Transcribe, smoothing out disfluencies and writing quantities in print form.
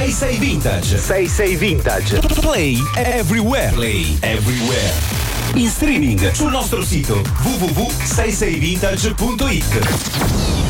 66 Vintage. 66 Vintage. Play everywhere. Play everywhere. In streaming sul nostro sito www.66vintage.it.